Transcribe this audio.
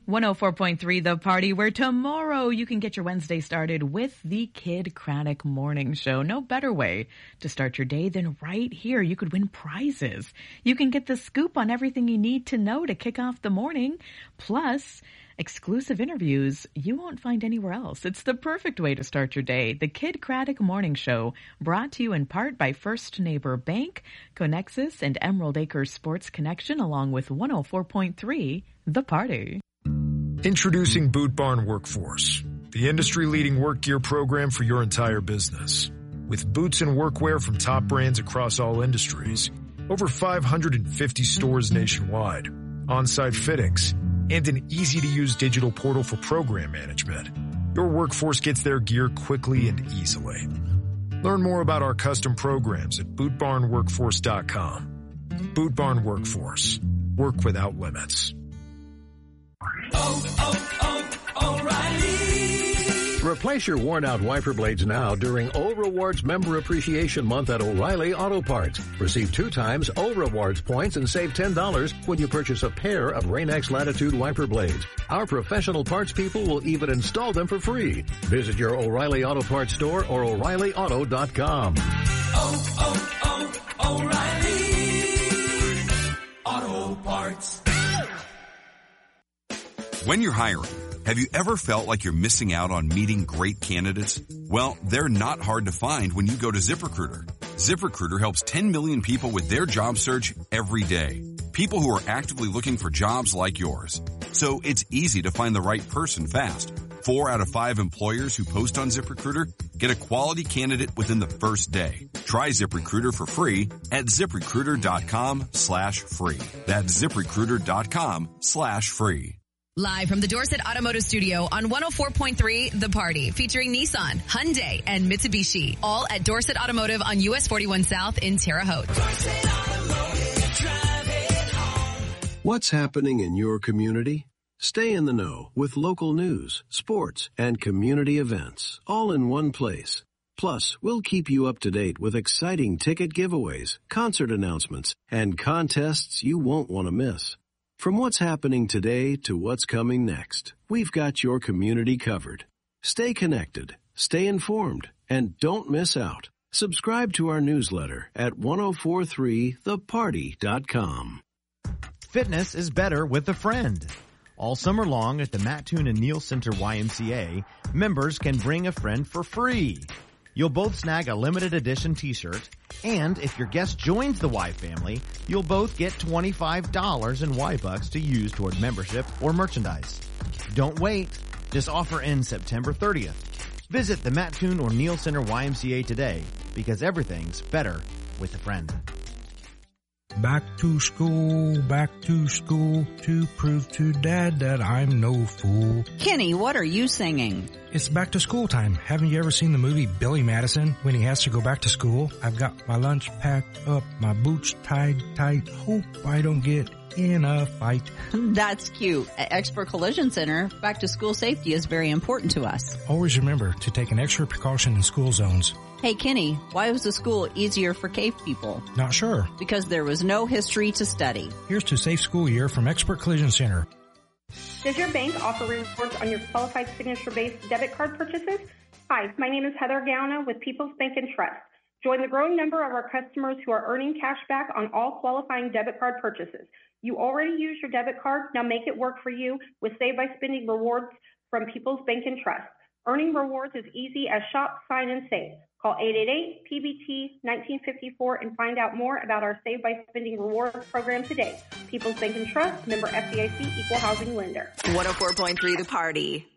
104.3 The Party, where tomorrow you can get your Wednesday started with the Kid Craddock Morning Show. No better way to start your day than right here. You could win prizes. You can get the scoop on everything you need to know to kick off the morning. Plus, exclusive interviews you won't find anywhere else. It's the perfect way to start your day. The Kid Craddock Morning Show, brought to you in part by First Neighbor Bank, Conexus, and Emerald Acres Sports Connection, along with 104.3 The Party. Introducing Boot Barn Workforce, the industry-leading work gear program for your entire business. With boots and workwear from top brands across all industries, over 550 stores nationwide, on-site fittings, and an easy-to-use digital portal for program management, your workforce gets their gear quickly and easily. Learn more about our custom programs at bootbarnworkforce.com. Boot Barn Workforce. Work without limits. O'Reilly. Replace your worn-out wiper blades now during O Rewards Member Appreciation Month at O'Reilly Auto Parts. Receive 2 times O Rewards points and save $10 when you purchase a pair of Rain-X Latitude wiper blades. Our professional parts people will even install them for free. Visit your O'Reilly Auto Parts store or O'ReillyAuto.com. O'Reilly Auto Parts. When you're hiring, have you ever felt like you're missing out on meeting great candidates? Well, they're not hard to find when you go to ZipRecruiter. ZipRecruiter helps 10 million people with their job search every day. People who are actively looking for jobs like yours. So it's easy to find the right person fast. 4 out of 5 employers who post on ZipRecruiter get a quality candidate within the first day. Try ZipRecruiter for free at ZipRecruiter.com/free. That's ZipRecruiter.com/free. Live from the Dorset Automotive Studio on 104.3 The Party, featuring Nissan, Hyundai, and Mitsubishi, all at Dorset Automotive on US 41 South in Terre Haute. What's happening in your community? Stay in the know with local news, sports, and community events, all in one place. Plus, we'll keep you up to date with exciting ticket giveaways, concert announcements, and contests you won't want to miss. From what's happening today to what's coming next, we've got your community covered. Stay connected, stay informed, and don't miss out. Subscribe to our newsletter at 1043theparty.com. Fitness is better with a friend. All summer long at the Mattoon and Neil Center YMCA, members can bring a friend for free. You'll both snag a limited edition t-shirt, and if your guest joins the Y family, you'll both get $25 in Y-Bucks to use toward membership or merchandise. Don't wait. This offer ends September 30th. Visit the Mattoon or Neil Center YMCA today, because everything's better with a friend. Back to school, to prove to Dad that I'm no fool. Kenny, what are you singing? It's back to school time. Haven't you ever seen the movie Billy Madison when he has to go back to school? I've got my lunch packed up, my boots tied tight, hope I don't get in a fight. That's cute. At Expert Collision Center, back to school safety is very important to us. Always remember to take an extra precaution in school zones. Hey Kenny, why was the school easier for cave people? Not sure. Because there was no history to study. Here's to Safe School Year from Expert Collision Center. Does your bank offer rewards on your qualified signature-based debit card purchases? Hi, my name is Heather Gauna with People's Bank and Trust. Join the growing number of our customers who are earning cash back on all qualifying debit card purchases. You already use your debit card, now make it work for you with Save by Spending rewards from People's Bank and Trust. Earning rewards is easy as shop, sign, and save. Call 888-PBT-1954 and find out more about our Save by Spending rewards program today. People's Bank and Trust, member FDIC, equal housing lender. 104.3 The Party.